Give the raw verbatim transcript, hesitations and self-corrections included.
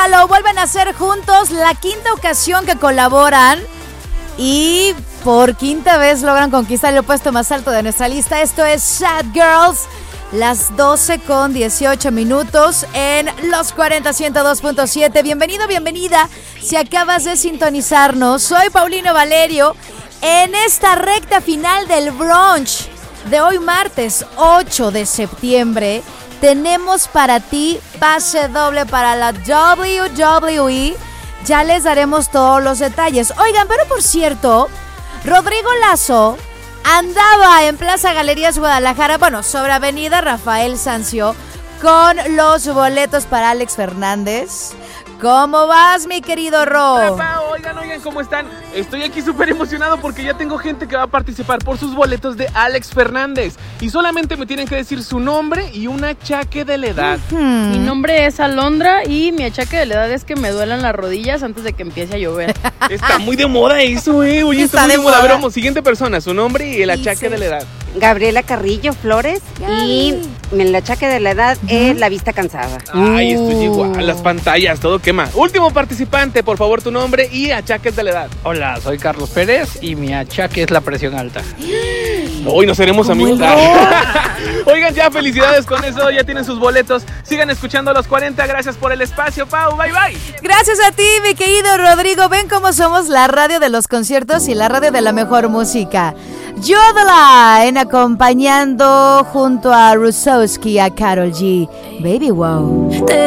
Lalo vuelven a ser juntos, la quinta ocasión que colaboran y por quinta vez logran conquistar el puesto más alto de nuestra lista. Esto es Sad Girls, las doce con dieciocho minutos en Los cuarenta ciento dos punto siete. Bienvenido, bienvenida. Si acabas de sintonizarnos, soy Paulino Valerio en esta recta final del brunch de hoy martes ocho de septiembre. Tenemos para ti pase doble para la doble u doble u E. Ya les daremos todos los detalles. Oigan, pero por cierto, Rodrigo Lazo andaba en Plaza Galerías Guadalajara, bueno, sobre Avenida Rafael Sanzio, con los boletos para Alex Fernández. ¿Cómo vas, mi querido Ro? Hola, oigan, oigan, ¿cómo están? Estoy aquí súper emocionado porque ya tengo gente que va a participar por sus boletos de Alex Fernández. Y solamente me tienen que decir su nombre y un achaque de la edad. Uh-huh. Mi nombre es Alondra y mi achaque de la edad es que me duelan las rodillas antes de que empiece a llover. Está muy de moda eso, eh. Oye, está, está muy de moda. moda. A ver, vamos, siguiente persona, su nombre y el achaque sí. de la edad. Gabriela Carrillo Flores. Gaby. Y el achaque de la edad uh-huh. es la vista cansada. Ay, estoy igual, las pantallas, todo quema. Último participante, por favor, tu nombre y achaques de la edad. Hola, soy Carlos Pérez y mi achaque es la presión alta. Hoy no seremos amigos. Oigan, ya felicidades con eso, ya tienen sus boletos. Sigan escuchando Los cuarenta, gracias por el espacio, Pau, bye bye. Gracias a ti, mi querido Rodrigo. Ven cómo somos la radio de los conciertos y la radio de la mejor música. Yodela en acompañando junto a Rusowski a Karol G. Baby Wow.